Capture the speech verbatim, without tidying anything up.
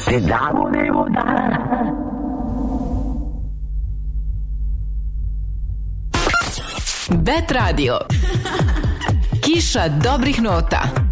se davo ne voda. Bet Radio. Kiša dobrih nota.